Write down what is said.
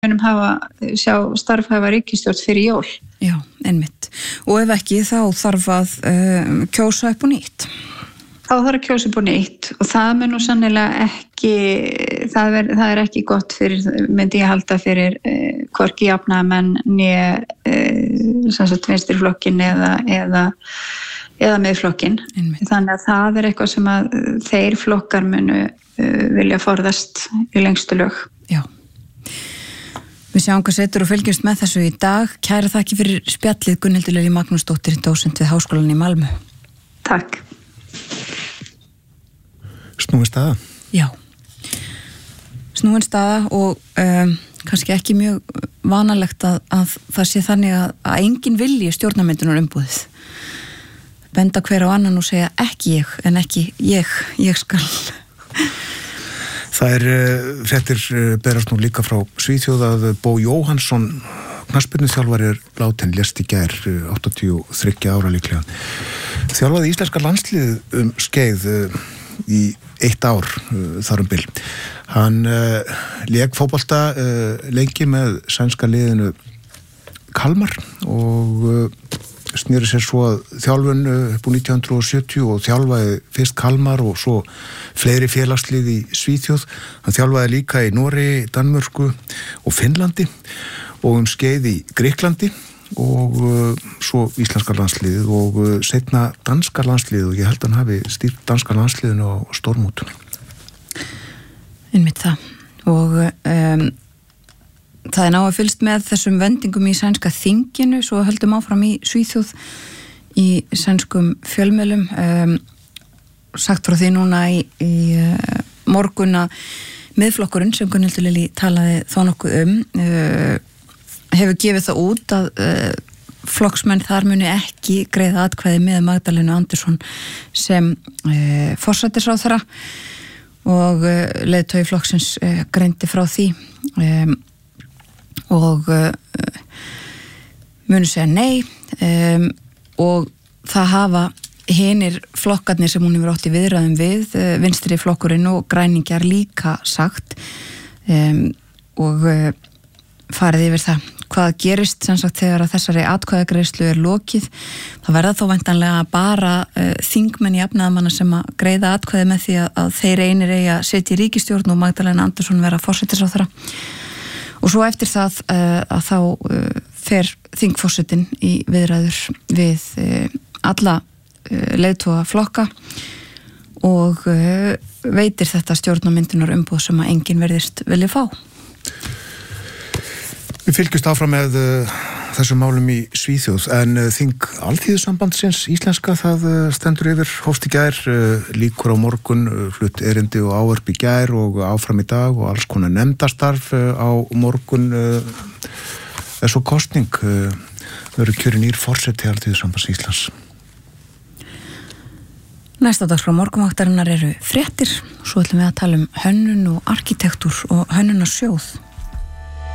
munum sjá starfhæfa ríkisstjórn fyrir jól. Já, einmitt. Og ef ekki, þá þarf að kjósa upp og nýtt. Þá þarf að kjósa upp og nýtt og það mun nú sannilega ekki, það er ekki gott fyrir, myndi ég halda fyrir hvorki jafnaðarmenn né vinstriflokkin eða miðflokkin. Þannig að það er eitthvað sem að þeir flokkar munu vilja forðast í lengstu lög. Já. Við sjáum hvað setur og fylgjumst með þessu í dag. Kæra þakki fyrir spjallið Gunnhildur Lilja Magnúsdóttir, dósent við Háskólann í Malmö. Takk. Snúin staða? Já. Snúin staða og kannski ekki mjög vanalegt að það sé þannig að enginn vilji stjórnarmyndunar umbúðið. Benda hver á annan og segja ekki ég, en ekki ég skal. Það fréttir berast nú líka frá Svíþjóð að Bo Jóhannsson, knattspyrnuþjálfari látinn, lést í gær, 83 ára líklega. Þjálfaði íslenska landslið skeið í 1 ár þar bil. Hann lék fótbolta lengi með sænska liðinu Kalmar og snýri sér svo að þjálfun upp úr 1970 og þjálfaði fyrst Kalmar og svo fleiri félagslið í Svíþjóð. Hann þjálfaði líka í Noregi, Danmörku og Finnlandi og skeið í Grikklandi og svo íslenska landsliðið og seinna danska landsliðið og ég held að hann hafi stýrt danska landsliðinu á stórmótunum. Einmitt það og það náðu fylgst með þessum vendingum í sænska þinginu, svo höldum áfram í Svíþjóð í sænskum fjölmiðlum. Sagt frá því núna í morgun að miðflokkurinn sem Gunnhildur Lilja talaði þó nokkuð hefur gefið það út að flokksmenn þar muni ekki greiða atkvæði með Magdalenu Andersson sem forsætisráðherra og leiðtogi flokksins greindi frá því og munu segja nei og það hafa hinir flokkarnir sem hún hefur átt í viðræðum við, vinstri flokkurinn og græningjar líka sagt og farið yfir það hvað gerist sem sagt þegar að þessari atkvæðagreiðslu er lokið. Það verða þó væntanlega bara þingmenn jafnaðarmanna sem að greiða atkvæði með því að þeir einir eigi að setja í ríkisstjórn og Magdalena Andersson vera forsætisráðherra. Og svo eftir það að þá fer þingforsetinn í viðræður við alla leiðtoga flokka og veitir þetta stjórnarmyndunar umboð sem að enginn verðist vilja fá. Við fylgjumst áfram með þessum málum í Svíþjóð en þing Alþýðusambandsins íslenska það stendur yfir, hófst í gær, líkur á morgun, flutt erindi og ávarp í gær og áfram í dag og alls konar nefndastarf á morgun er svo kosning verður kjörin nýr forseti Alþýðusambands Íslands. Næsta dag frá morgunvaktarinnar eru fréttir, svo ætlum við að tala um hönnun og arkitektúr og hönnunarsjóð.